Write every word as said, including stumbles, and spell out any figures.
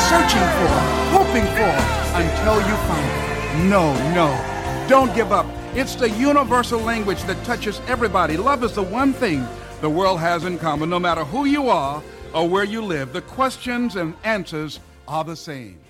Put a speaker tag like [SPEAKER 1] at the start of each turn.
[SPEAKER 1] searching for, hoping for, until you find it. No, no, don't give up. It's the universal language that touches everybody. Love is the one thing the world has in common. No matter who you are or where you live, the questions and answers are the same.